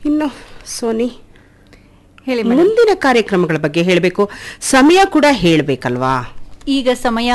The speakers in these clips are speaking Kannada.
ಇನ್ನು ಸೋನಿ ಹೇಳಿ ಮೇಡಮ್. ಮುಂದಿನ ಕಾರ್ಯಕ್ರಮಗಳ ಬಗ್ಗೆ ಹೇಳಬೇಕು, ಸಮಯ ಕೂಡ ಹೇಳಬೇಕಲ್ವಾ? ಈಗ ಸಮಯ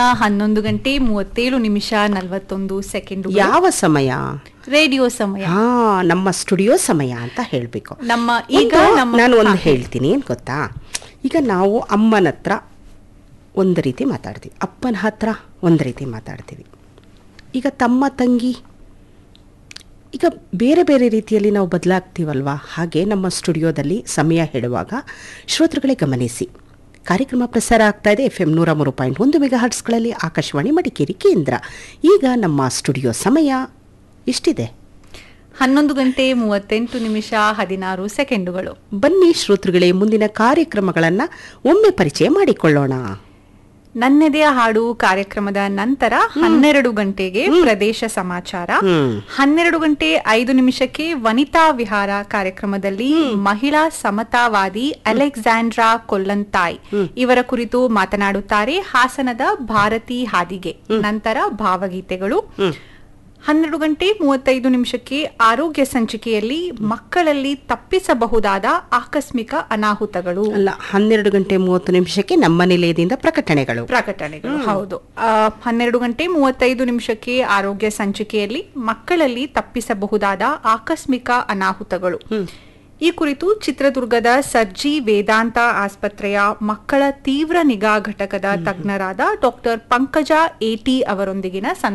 11:37:41 ಯಾವ ಸಮಯ? ರೇಡಿಯೋ ಸಮಯ. ನಮ್ಮ ಸ್ಟುಡಿಯೋ ಸಮಯ ಅಂತ ಹೇಳಬೇಕು. ನಾನು ಒಂದು ಹೇಳ್ತೀನಿ, ಏನು ಗೊತ್ತಾ, ಈಗ ನಾವು ಅಮ್ಮನ ಹತ್ರ ಒಂದು ರೀತಿ ಮಾತಾಡ್ತೀವಿ, ಅಪ್ಪನ ಹತ್ರ ಒಂದು ರೀತಿ ಮಾತಾಡ್ತೀವಿ. ಈಗ ತಮ್ಮ ತಂಗಿ ಈಗ ಬೇರೆ ಬೇರೆ ರೀತಿಯಲ್ಲಿ ನಾವು ಬದಲಾಗ್ತೀವಲ್ವಾ? ಹಾಗೆ ನಮ್ಮ ಸ್ಟುಡಿಯೋದಲ್ಲಿ ಸಮಯ ಹೇಳುವಾಗ ಶ್ರೋತೃಗಳೇ ಗಮನಿಸಿ, ಕಾರ್ಯಕ್ರಮ ಪ್ರಸಾರ ಆಗ್ತಾ ಇದೆ FM 103.1 ಮೆಗಾಹರ್ಟ್ಸ್ಗಳಲ್ಲಿ, ಆಕಾಶವಾಣಿ ಮಡಿಕೇರಿ ಕೇಂದ್ರ. ಈಗ ನಮ್ಮ ಸ್ಟುಡಿಯೋ ಸಮಯ ಎಷ್ಟಿದೆ? 11:38:16. ಬನ್ನಿ ಶ್ರೋತೃಗಳೇ, ಮುಂದಿನ ಕಾರ್ಯಕ್ರಮಗಳನ್ನು ಒಮ್ಮೆ ಪರಿಚಯ ಮಾಡಿಕೊಳ್ಳೋಣ. ನನ್ನೆದೆಯ ಹಾಡು ಕಾರ್ಯಕ್ರಮದ ನಂತರ 12 ಗಂಟೆಗೆ ಪ್ರದೇಶ ಸಮಾಚಾರ, 12:05 ವನಿತಾ ವಿಹಾರ ಕಾರ್ಯಕ್ರಮದಲ್ಲಿ ಮಹಿಳಾ ಸಮತಾವಾದಿ ಅಲೆಕ್ಸಾಂಡ್ರಾ ಕೊಲ್ಲಂತಾಯ್ ಇವರ ಕುರಿತು ಮಾತನಾಡುತ್ತಾರೆ ಹಾಸನದ ಭಾರತಿ ಹಾದಿಗೆ. ನಂತರ ಭಾವಗೀತೆಗಳು. 12:35 ಆರೋಗ್ಯ ಸಂಚಿಕೆಯಲ್ಲಿ ಮಕ್ಕಳಲ್ಲಿ ತಪ್ಪಿಸಬಹುದಾದ ಆಕಸ್ಮಿಕ ಅನಾಹುತಗಳು. 12:30 ನಮ್ಮ ನಿಲಯದಿಂದ ಪ್ರಕಟಣೆಗಳು. ಹೌದು. 12:35 ಆರೋಗ್ಯ ಸಂಚಿಕೆಯಲ್ಲಿ ಮಕ್ಕಳಲ್ಲಿ ತಪ್ಪಿಸಬಹುದಾದ ಆಕಸ್ಮಿಕ ಅನಾಹುತಗಳು. ಈ ಕುರಿತು ಚಿತ್ರದುರ್ಗದ ಸರ್ಜಿ ವೇದಾಂತ ಆಸ್ಪತ್ರೆಯ ಮಕ್ಕಳ ತೀವ್ರ ನಿಗಾ ಘಟಕದ ತಜ್ಞರಾದ ಡಾಕ್ಟರ್ ಪಂಕಜ ಎಟಿ ಅವರೊಂದಿಗಿನ